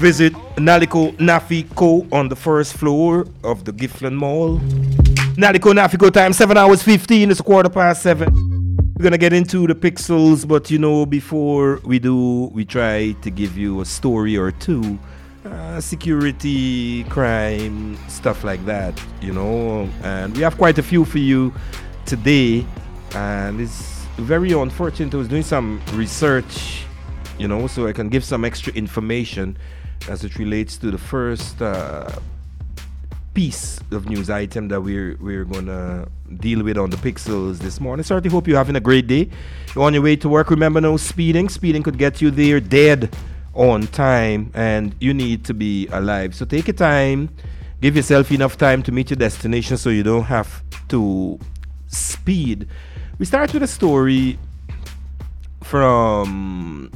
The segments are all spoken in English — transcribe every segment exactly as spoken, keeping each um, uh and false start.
Visit Naliko Nafiko on the first floor of the Gifflin Mall. Naliko Nafiko time seven hours fifteen. It's a quarter past seven. We're gonna get into the pixels, but you know, before we do, we try to give you a story or two. Uh, security, crime, stuff like that, you know. And we have quite a few for you today. And it's very unfortunate. I was doing some research, you know, so I can give some extra information as it relates to the first uh, piece of news item that we're we're gonna deal with on the pixels this morning. Certainly hope you're having a great day. You're on your way to work. Remember, no speeding. Speeding could get you there dead on time, and you need to be alive. So take your time. Give yourself enough time to meet your destination so you don't have to speed. We start with a story from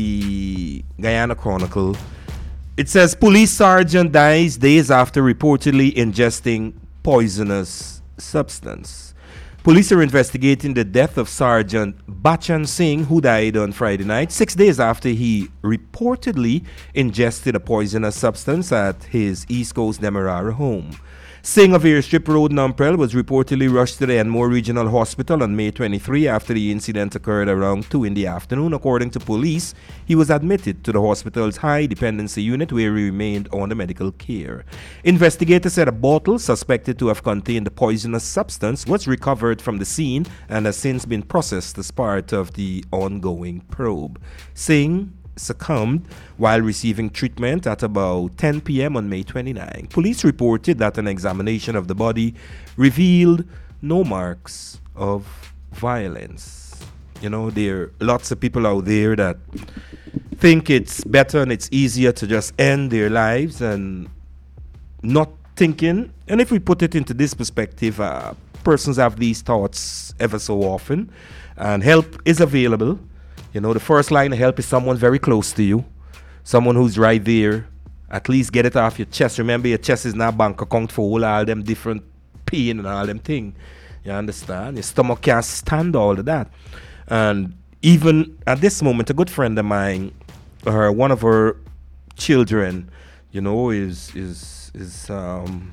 the Guyana Chronicle. It says police sergeant dies days after reportedly ingesting poisonous substance. Police are investigating the death of Sergeant Bachan Singh, who died on Friday night, six days after he reportedly ingested a poisonous substance at his East Coast Demerara home. Singh of Airstrip Road, Numprel, was reportedly rushed to the Enmore Regional Hospital on May twenty-third after the incident occurred around two in the afternoon. According to police, he was admitted to the hospital's high dependency unit where he remained under medical care. Investigators said a bottle suspected to have contained the poisonous substance was recovered from the scene and has since been processed as part of the ongoing probe. Singh succumbed while receiving treatment at about ten p.m. on May twenty-ninth. Police reported that an examination of the body revealed no marks of violence. You know, there are lots of people out there that think it's better and it's easier to just end their lives and not thinking. And if we put it into this perspective, uh, persons have these thoughts ever so often, and help is available. You know, the first line of help is someone very close to you, someone who's right there. At least get it off your chest. Remember, your chest is not bank account for all them different pain and all them thing. You understand? Your stomach can't stand all of that. And even at this moment, a good friend of mine, her one of her children, you know, is is is um,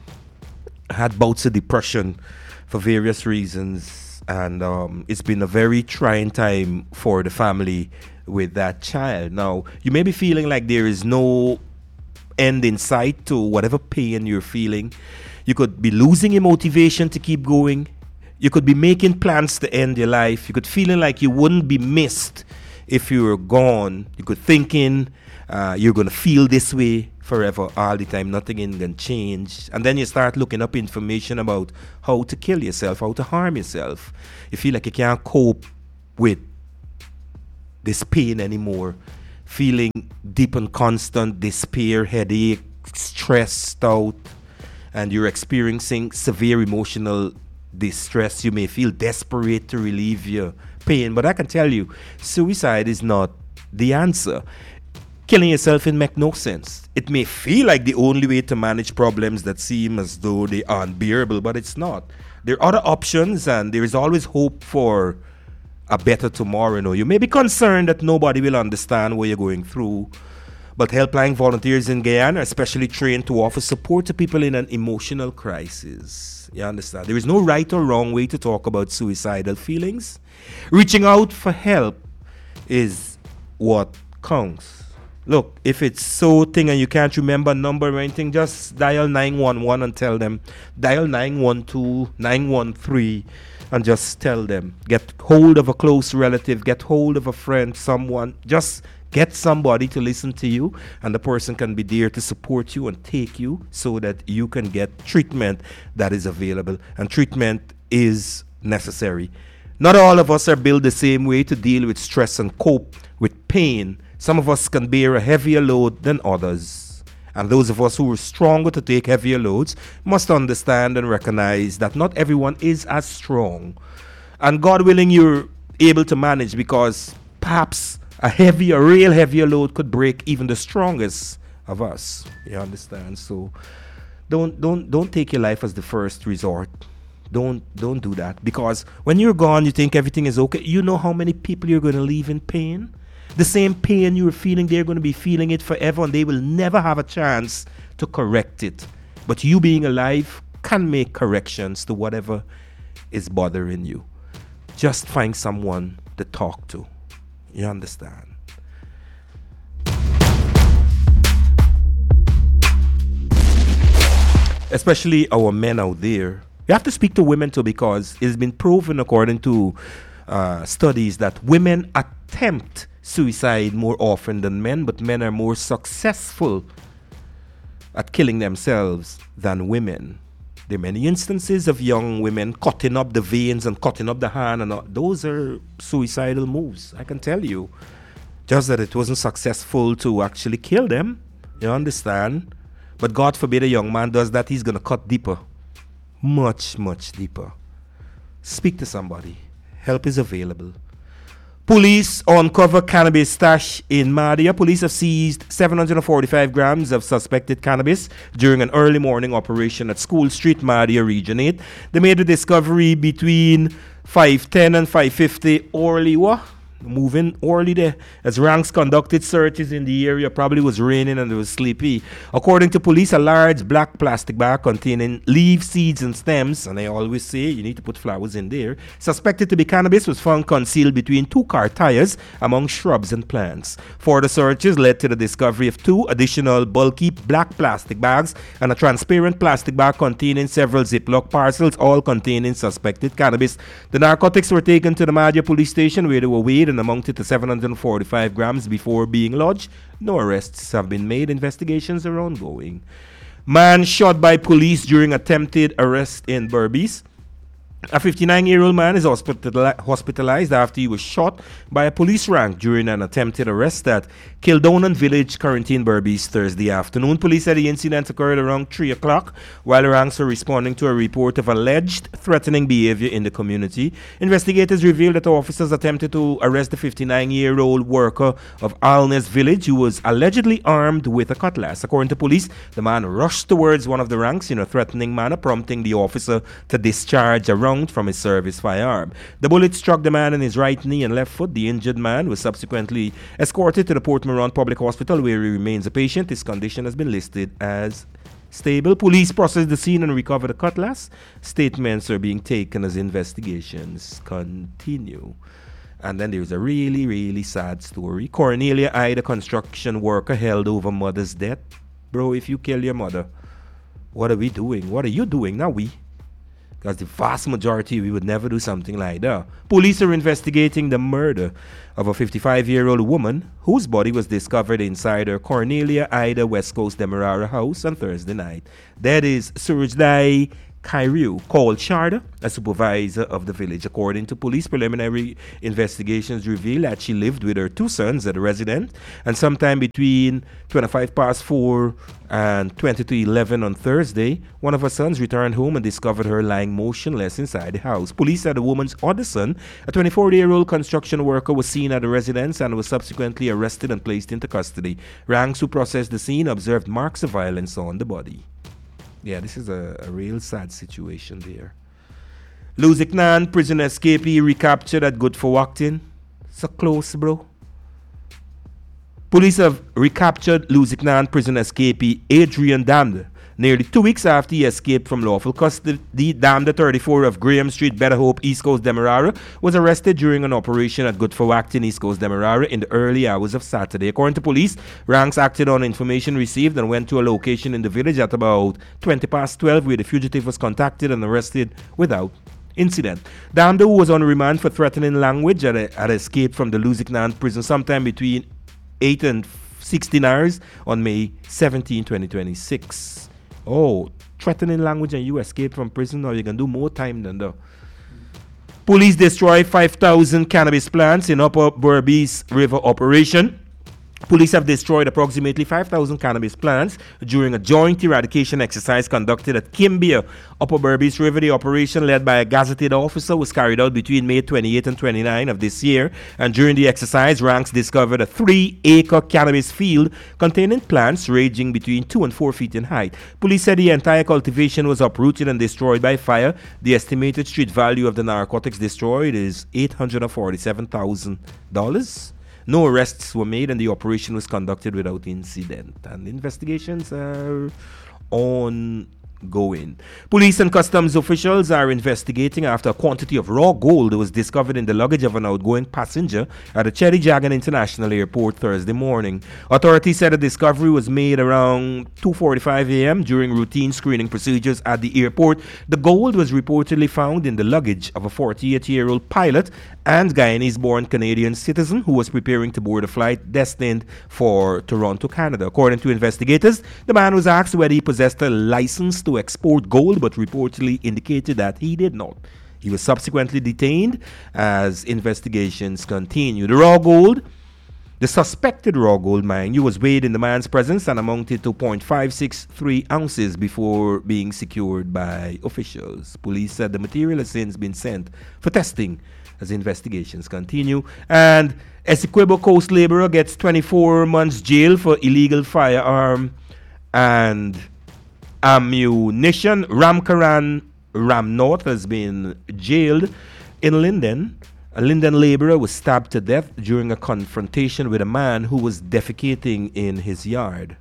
had bouts of depression for various reasons. And um, it's been a very trying time for the family with that child. Now, you may be feeling like there is no end in sight to whatever pain you're feeling. You could be losing your motivation to keep going. You could be making plans to end your life. You could feeling like you wouldn't be missed if you were gone. You could thinking uh, you're going to feel this way forever, all the time, nothing can change. And then you start looking up information about how to kill yourself, how to harm yourself. You feel like you can't cope with this pain anymore. Feeling deep and constant despair, headache, stressed out, and you're experiencing severe emotional distress. You may feel desperate to relieve your pain, but I can tell you, suicide is not the answer. Killing yourself will make no sense. It may feel like the only way to manage problems that seem as though they are unbearable, but it's not. There are other options, and there is always hope for a better tomorrow. You know, you may be concerned that nobody will understand what you're going through, but helpline volunteers in Guyana are especially trained to offer support to people in an emotional crisis. You understand? There is no right or wrong way to talk about suicidal feelings. Reaching out for help is what counts. Look, if it's so thing and you can't remember a number or anything, just dial nine one one and tell them. Dial nine one two, nine one three and just tell them. Get hold of a close relative, get hold of a friend, someone. Just get somebody to listen to you, and the person can be there to support you and take you so that you can get treatment that is available. And treatment is necessary. Not all of us are built the same way to deal with stress and cope with pain. Some of us can bear a heavier load than others. And those of us who are stronger to take heavier loads must understand and recognize that not everyone is as strong. And God willing, you're able to manage, because perhaps a heavier, real heavier load could break even the strongest of us. You understand? So don't don't don't take your life as the first resort. Don't don't do that, because when you're gone, you think everything is okay. You know how many people you're going to leave in pain? The same pain you're feeling, they're going to be feeling it forever, and they will never have a chance to correct it. But you being alive can make corrections to whatever is bothering you. Just find someone to talk to. You understand? Especially our men out there. You have to speak to women too, because it's been proven according to uh, studies that women attempt suicide more often than men, but men are more successful at killing themselves than women. There are many instances of young women cutting up the veins and cutting up the hand, and all. Those are suicidal moves, I can tell you. Just that it wasn't successful to actually kill them. You understand? But God forbid a young man does that, he's going to cut deeper. Much, much deeper. Speak to somebody. Help is available. Police uncover cannabis stash in Mahdia. Police have seized seven hundred forty-five grams of suspected cannabis during an early morning operation at School Street, Mahdia, Region eight. They made the discovery between five ten and five fifty early. What? Moving early there. As ranks conducted searches in the area, probably was raining and it was sleepy. According to police, a large black plastic bag containing leaves, seeds, and stems, and I always say you need to put flowers in there, suspected to be cannabis, was found concealed between two car tires among shrubs and plants. Further searches led to the discovery of two additional bulky black plastic bags and a transparent plastic bag containing several Ziploc parcels, all containing suspected cannabis. The narcotics were taken to the Mahdia police station, where they were weighed and amounted to seven hundred forty-five grams before being lodged. No arrests have been made. Investigations are ongoing. Man shot by police during attempted arrest in Berbice. A fifty-nine-year-old man is hospitali- hospitalized after he was shot by a police rank during an attempted arrest at Kildonan Village, Quarantine, Berbice, Thursday afternoon. Police said the incident occurred around three o'clock while the ranks were responding to a report of alleged threatening behavior in the community. Investigators revealed that officers attempted to arrest the fifty-nine-year-old worker of Alnes Village, who was allegedly armed with a cutlass. According to police, the man rushed towards one of the ranks in a threatening manner, prompting the officer to discharge a round from his service firearm. The bullet struck the man in his right knee and left foot. The injured man was subsequently escorted to the Port Moran Public Hospital, where he remains a patient. His condition has been listed as stable. Police processed the scene and recovered a cutlass. Statements are being taken as investigations continue. And then there's a really, really sad story. Cornelia I, the construction worker, held over mother's death. Bro, if you kill your mother, what are we doing? What are you doing? Not we. Because the vast majority, we would never do something like that. Police are investigating the murder of a fifty-five-year-old woman whose body was discovered inside her Cornelia Ida West Coast Demerara house on Thursday night. That is Surjdai Kairu, called Sharda, a supervisor of the village. According to police, preliminary investigations reveal that she lived with her two sons at a residence, and sometime between twenty-five past four and twenty to eleven on Thursday, one of her sons returned home and discovered her lying motionless inside the house. Police said the woman's other son, a twenty-four-year-old construction worker, was seen at the residence and was subsequently arrested and placed into custody. Ranks who processed the scene observed marks of violence on the body. Yeah, this is a, a real sad situation there. Luziknan prison escapee recaptured at Good for Wactin. So close, bro. Police have recaptured Luziknan prison escapee Adrian Damde nearly two weeks after he escaped from lawful custody. Damde, thirty-four, of Graham Street, Better Hope, East Coast Demerara, was arrested during an operation at Good for Wactin, East Coast Demerara, in the early hours of Saturday. According to police, ranks acted on information received and went to a location in the village at about twenty past twelve, where the fugitive was contacted and arrested without incident. Damde, who was on remand for threatening language, had, a, had escaped from the Luziknan prison sometime between eight and sixteen hours on May seventeenth, twenty twenty-six. Oh, threatening language and you escape from prison, or you can do more time than that. Police destroy five thousand cannabis plants in Upper Berbice River operation. Police have destroyed approximately five thousand cannabis plants during a joint eradication exercise conducted at Kimbia, Upper Berbice River. The operation, led by a gazetted officer, was carried out between May twenty-eighth and twenty-ninth of this year. And during the exercise, ranks discovered a three-acre cannabis field containing plants ranging between two and four feet in height. Police said the entire cultivation was uprooted and destroyed by fire. The estimated street value of the narcotics destroyed is eight hundred forty-seven thousand dollars. No arrests were made and the operation was conducted without incident. And investigations are on going. Police and customs officials are investigating after a quantity of raw gold was discovered in the luggage of an outgoing passenger at the Cherry Jagan International Airport Thursday morning. Authorities said the discovery was made around two forty-five a.m. during routine screening procedures at the airport. The gold was reportedly found in the luggage of a forty-eight-year-old pilot and Guyanese-born Canadian citizen who was preparing to board a flight destined for Toronto, Canada. According to investigators, the man was asked whether he possessed a license to export gold, but reportedly indicated that he did not. He was subsequently detained as investigations continue. The raw gold, the suspected raw gold, mind you, was weighed in the man's presence and amounted to zero point five six three ounces before being secured by officials. Police said the material has since been sent for testing as investigations continue. And Essequibo Coast laborer gets twenty-four months jail for illegal firearm and ammunition. Ramkaran Ramnorth has been jailed in Linden. A Linden laborer was stabbed to death during a confrontation with a man who was defecating in his yard.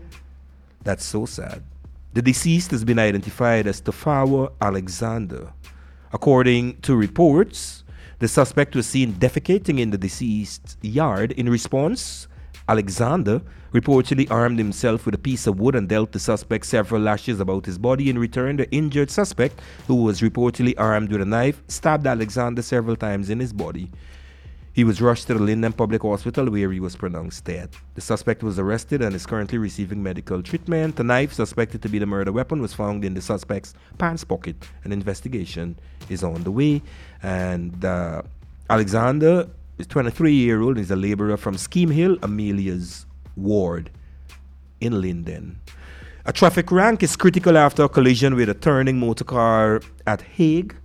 That's so sad. The deceased has been identified as Tafawa Alexander. According to reports, the suspect was seen defecating in the deceased's yard. In response, Alexander reportedly armed himself with a piece of wood and dealt the suspect several lashes about his body. In return, the injured suspect, who was reportedly armed with a knife, stabbed Alexander several times in his body. He was rushed to the Linden Public Hospital where he was pronounced dead. The suspect was arrested and is currently receiving medical treatment. The knife, suspected to be the murder weapon, was found in the suspect's pants pocket. An investigation is on the way. And uh, Alexander is twenty-three-year-old and is a laborer from Scheme Hill, Amelia's ward in Linden. A traffic rank is critical after a collision with a turning motor car at Hague.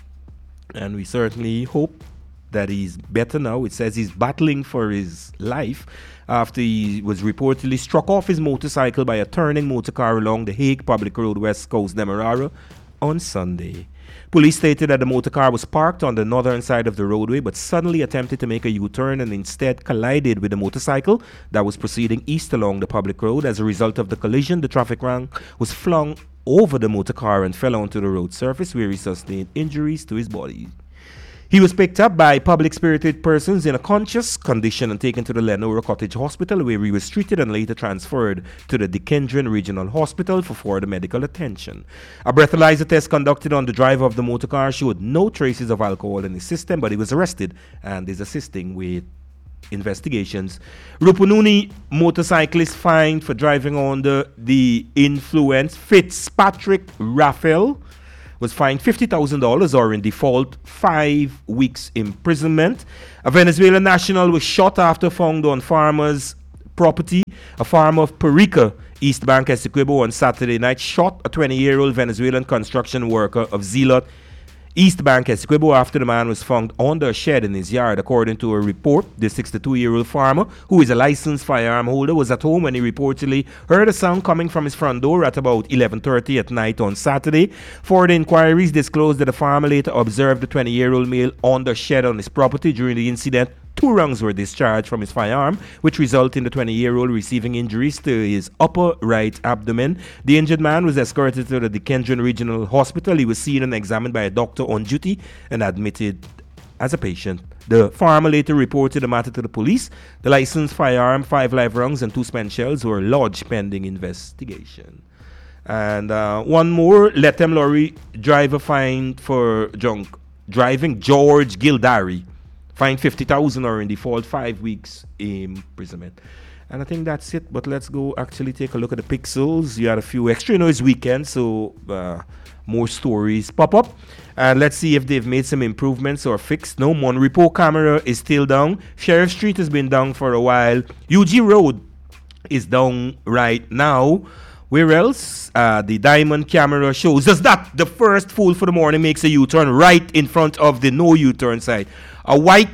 And we certainly hope that he's better now. It says he's battling for his life after he was reportedly struck off his motorcycle by a turning motor car along the Hague Public Road, West Coast, Demerara, on Sunday. Police stated that the motor car was parked on the northern side of the roadway but suddenly attempted to make a U-turn and instead collided with the motorcycle that was proceeding east along the public road. As a result of the collision, the traffic rank was flung over the motor car and fell onto the road surface where he sustained injuries to his body. He was picked up by public-spirited persons in a conscious condition and taken to the Lenora Cottage Hospital where he was treated and later transferred to the Dikendron Regional Hospital for further medical attention. A breathalyzer test conducted on the driver of the motor car showed no traces of alcohol in his system, but he was arrested and is assisting with investigations. Rupununi motorcyclist fined for driving under the influence. Fitzpatrick Raphael was fined fifty thousand dollars or in default five weeks imprisonment. A Venezuelan national was shot after found on farmer's property. A farmer of Perica, East Bank, Essequibo on Saturday night shot a twenty-year-old Venezuelan construction worker of Zealot, East Bank, Essequibo, after the man was found under a shed in his yard. According to a report, the sixty-two-year-old farmer, who is a licensed firearm holder, was at home when he reportedly heard a sound coming from his front door at about eleven thirty at night on Saturday. Further inquiries disclosed that the farmer later observed the twenty-year-old male under a shed on his property. During the incident, two rounds were discharged from his firearm, which resulted in the twenty-year-old receiving injuries to his upper right abdomen. The injured man was escorted to the Dikendron Regional Hospital. He was seen and examined by a doctor on duty and admitted as a patient. The farmer later reported the matter to the police. The licensed firearm, five live rounds, and two spent shells were lodged pending investigation. And uh, one more, Lethem lorry driver fined for drunk driving, George Gildari. Fined fifty thousand dollars or in default five weeks imprisonment. And I think that's it. But let's go actually take a look at the pixels. You had a few extra. You know, it's weekend, so uh, more stories pop up. And let's see if they've made some improvements or fixed. No, Monrepo camera is still down. Sheriff Street has been down for a while. U G Road is down right now. Where else? Uh, the Diamond camera shows us that the first fool for the morning makes a U-turn right in front of the no U-turn side. A white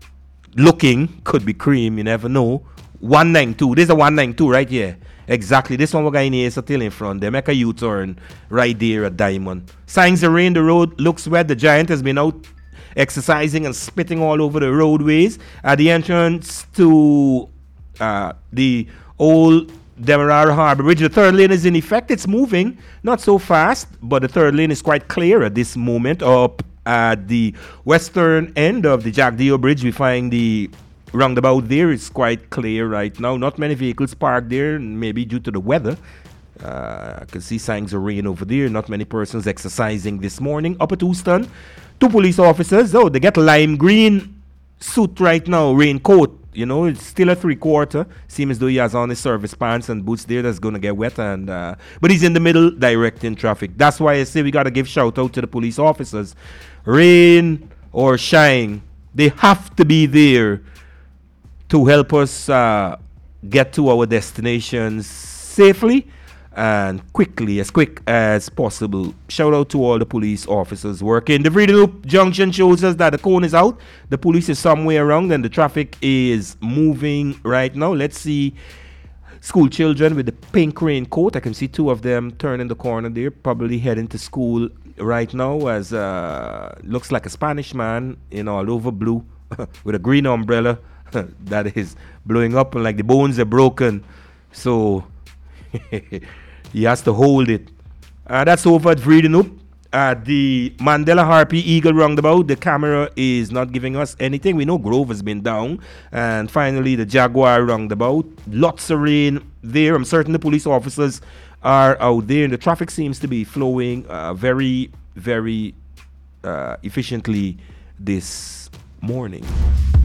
looking, could be cream, you never know. one ninety-two. There's a one ninety-two right here. Exactly. This one we're going to still in front. They make a U-turn right there at Diamond. Signs of rain. The road looks wet. The Giant has been out exercising and spitting all over the roadways. At the entrance to uh, the old Demerara Harbour Bridge, the third lane is in effect. It's moving, not so fast, but the third lane is quite clear at this moment. Up at the western end of the Jack Dio Bridge, we find the roundabout there. It's quite clear right now. Not many vehicles parked there, maybe due to the weather. Uh, I can see signs of rain over there. Not many persons exercising this morning. Up at Houston, two police officers. Oh, they get lime green suit right now, raincoat. You know, it's still a three quarter. Seems as though he has on his service pants and boots there that's going to get wet. And uh, but he's in the middle directing traffic. That's why I say we got to give shout out to the police officers. Rain or shine, they have to be there to help us uh, get to our destinations safely and quickly, as quick as possible. Shout out to all the police officers working. The Vrede Loop Junction shows us that the cone is out. The police is somewhere around and the traffic is moving right now. Let's see school children with the pink raincoat. I can see two of them turning the corner there, probably heading to school right now, as uh, looks like a Spanish man in all over blue with a green umbrella that is blowing up and like the bones are broken. So he has to hold it. Uh, that's over at Vrede Loop. At the Mandela Harpy Eagle roundabout, the camera is not giving us anything. We know Grove has been down. And finally, the Jaguar roundabout. Lots of rain there. I'm certain the police officers are out there. And the traffic seems to be flowing uh, very, very uh, efficiently this morning.